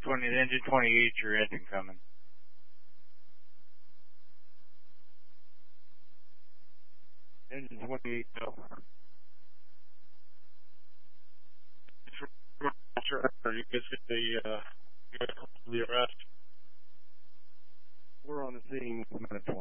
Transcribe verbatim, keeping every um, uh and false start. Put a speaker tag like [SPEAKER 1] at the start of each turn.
[SPEAKER 1] twenty, the engine twenty-eight, your engine coming. Engine twenty-eight, no. You guys get the, uh, you guys call the arrest. We're on the scene, minute twenty.